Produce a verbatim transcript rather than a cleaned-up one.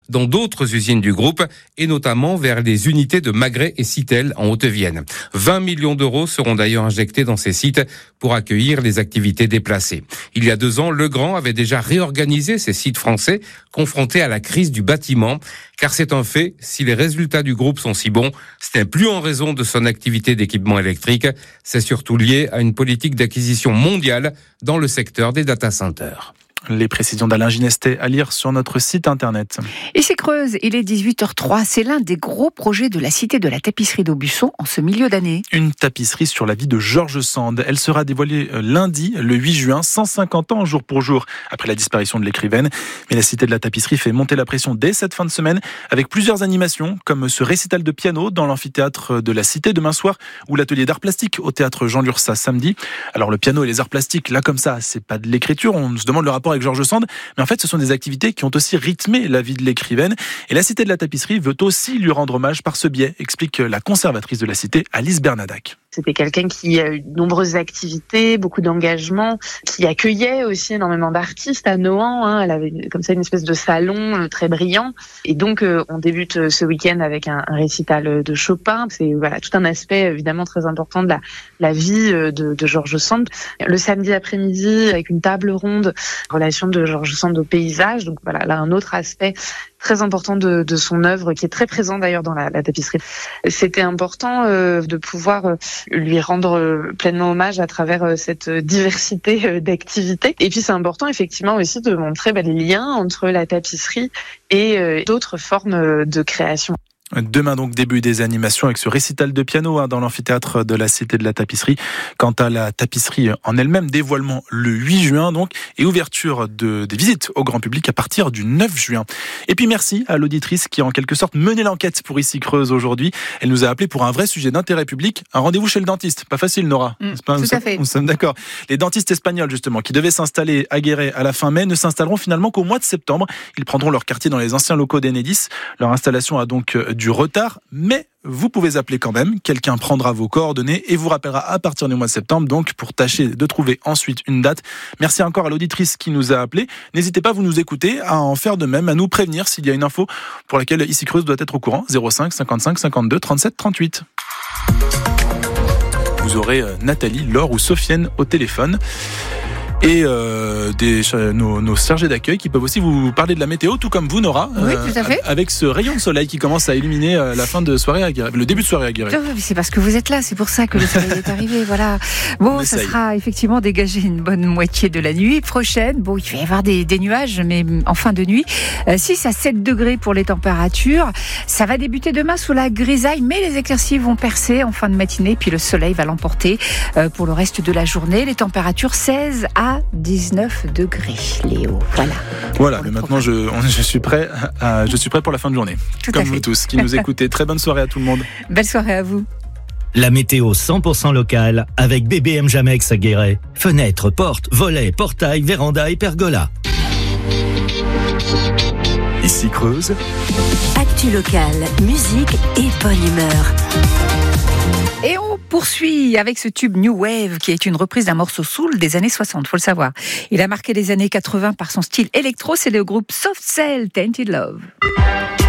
dans d'autres usines du groupe et notamment vers les unités de Magret et Citel en Haute-Vienne. vingt millions d'euros seront d'ailleurs injectés dans ces sites pour accueillir les activités déplacées. Il y a deux ans, Legrand avait déjà réorganisé ces sites français confrontés à la crise du bâtiment. Car c'est un fait, si les résultats du groupe sont si bons, ce n'est plus en raison de son activité d'équipement électrique, c'est surtout lié à une politique d'acquisition mondiale dans le secteur des data centers. Les précisions d'Alain Ginestet à lire sur notre site internet. Ici Creuse, il est dix-huit heures trois. C'est l'un des gros projets de la Cité de la Tapisserie d'Aubusson en ce milieu d'année. Une tapisserie sur la vie de Georges Sand. Elle sera dévoilée lundi, le huit juin, cent cinquante ans jour pour jour après la disparition de l'écrivaine. Mais la Cité de la Tapisserie fait monter la pression dès cette fin de semaine avec plusieurs animations comme ce récital de piano dans l'amphithéâtre de la Cité demain soir ou l'atelier d'art plastique au théâtre Jean Lursa samedi. Alors le piano et les arts plastiques, là comme ça, c'est pas de l'écriture. On se demande le rapport avec Georges Sand, mais en fait ce sont des activités qui ont aussi rythmé la vie de l'écrivaine et la Cité de la Tapisserie veut aussi lui rendre hommage par ce biais, explique la conservatrice de la Cité, Alice Bernadac. C'était quelqu'un qui a eu de nombreuses activités, beaucoup d'engagement, qui accueillait aussi énormément d'artistes à Nohant. Hein. Elle avait comme ça une espèce de salon euh, très brillant. Et donc, euh, on débute euh, ce week-end avec un, un récital de Chopin. C'est voilà tout un aspect évidemment très important de la, la vie euh, de, de Georges Sand. Le samedi après-midi, avec une table ronde, relation de Georges Sand au paysage. Donc voilà, là un autre aspect très important de, de son œuvre, qui est très présent d'ailleurs dans la, la tapisserie. C'était important euh, de pouvoir euh, lui rendre euh, pleinement hommage à travers euh, cette diversité euh, d'activités. Et puis c'est important effectivement aussi de montrer bah, les liens entre la tapisserie et euh, d'autres formes euh, de création. Demain donc début des animations avec ce récital de piano hein, dans l'amphithéâtre de la Cité de la Tapisserie. Quant à la tapisserie en elle-même, dévoilement le huit juin donc et ouverture de, des visites au grand public à partir du neuf juin. Et puis merci à l'auditrice qui a en quelque sorte mené l'enquête pour Ici Creuse aujourd'hui. Elle nous a appelé pour un vrai sujet d'intérêt public, un rendez-vous chez le dentiste. Pas facile Nora. Mmh, pas, tout nous, à fait. Nous sommes d'accord. Les dentistes espagnols justement qui devaient s'installer à Guéret à la fin mai ne s'installeront finalement qu'au mois de septembre. Ils prendront leur quartier dans les anciens locaux d'Enedis. Leur installation a donc du retard, mais vous pouvez appeler quand même. Quelqu'un prendra vos coordonnées et vous rappellera à partir du mois de septembre, donc pour tâcher de trouver ensuite une date. Merci encore à l'auditrice qui nous a appelé. N'hésitez pas, vous nous écoutez, à en faire de même, à nous prévenir s'il y a une info pour laquelle Ici Creuse doit être au courant. zéro cinq cinquante-cinq cinquante-deux trente-sept trente-huit. Vous aurez Nathalie, Laure ou Sofiane au téléphone. Et euh, des, nos, nos chargés d'accueil qui peuvent aussi vous parler de la météo, tout comme vous, Nora. Oui, tout à fait. Euh, avec ce rayon de soleil qui commence à illuminer la fin de soirée à Guéret, le début de soirée à Guéret. C'est parce que vous êtes là, c'est pour ça que le soleil est arrivé. Voilà. Bon, ça sera effectivement dégagé une bonne moitié de la nuit prochaine. Bon, il va y avoir des, des nuages, mais en fin de nuit. Euh, six à sept degrés pour les températures. Ça va débuter demain sous la grisaille, mais les éclaircies vont percer en fin de matinée, puis le soleil va l'emporter euh, pour le reste de la journée. Les températures seize à dix-neuf degrés, Léo. Voilà. Voilà, mais maintenant je, je suis prêt à, je suis prêt pour la fin de journée. Tout Comme vous tous qui nous écoutez. Très bonne soirée à tout le monde. Belle soirée à vous. La météo cent pour cent locale avec B B M Jamex à Guéret. Fenêtres, portes, volets, portails, vérandas et pergolas. Ici Creuse. Actu locale, musique et bonne humeur. Et on poursuit avec ce tube New Wave qui est une reprise d'un morceau soul des années soixante, faut le savoir. Il a marqué les années quatre-vingts par son style électro, c'est le groupe Soft Cell, Tainted Love.